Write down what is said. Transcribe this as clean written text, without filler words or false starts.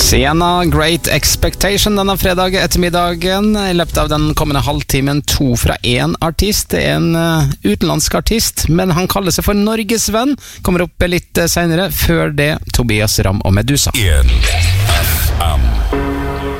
Sienna, Great Expectation denne fredag ettermiddagen. I løpet av den kommende halvtimen 2 fra en artist, en utenlandsk artist, men han kaller seg for Norgesvenn. Kommer opp litt senere, før det Tobias Ram og Medusa.